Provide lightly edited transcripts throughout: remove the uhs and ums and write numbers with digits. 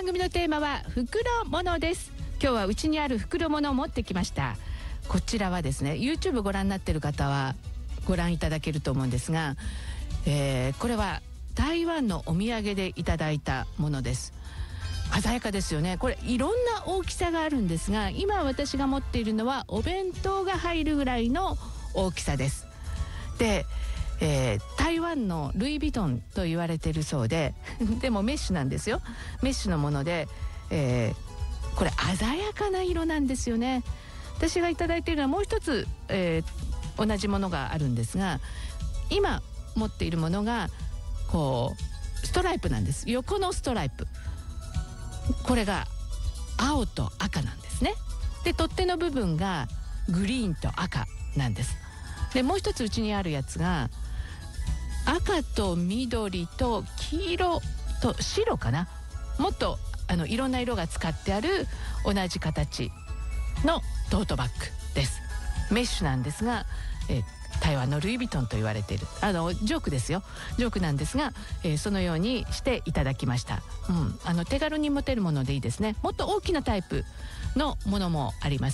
番組のテーマは袋物です。今日はうちにある袋物を持ってきました。こちらはですね YouTube ご覧になっている方はご覧いただけると思うんですが、これは台湾のお土産でいただいたものです。鮮やかですよね。これいろんな大きさがあるんですが、今私が持っているのはお弁当が入るぐらいの大きさです。で、台湾のルイ・ヴィトンと言われているそうででもメッシュなんですよ。メッシュのもので、これ鮮やかな色なんですよね。私がいただいているのはもう一つ、同じものがあるんですが、今持っているものがこうストライプなんです。横のストライプ、これが青と赤なんですね。で取っ手の部分がグリーンと赤なんです。でもう一つうちにあるやつが赤と緑と黄色と白かな、もっといろんな色が使ってある同じ形のトートバッグです。メッシュなんですが、台湾のルイ・ヴィトンと言われているジョークですよ。ジョークなんですが、そのようにしていただきました。手軽に持てるものでいいですね。もっと大きなタイプのものもあります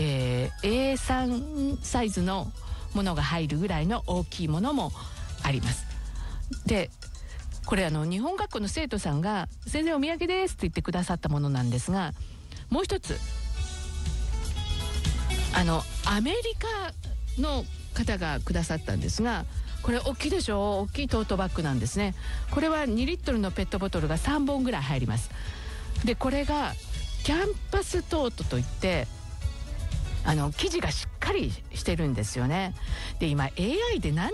。A3 サイズのものが入るぐらいの大きいものもあります。でこれ日本学校の生徒さんが先生お土産ですって言ってくださったものなんですが、もう一つアメリカの方がくださったんですが、これ大きいでしょ。大きいトートバッグなんですね。これは2リットルのペットボトルが3本ぐらい入ります。でこれがキャンパストートといって生地がしっかりしてるんですよね。で今 AI で何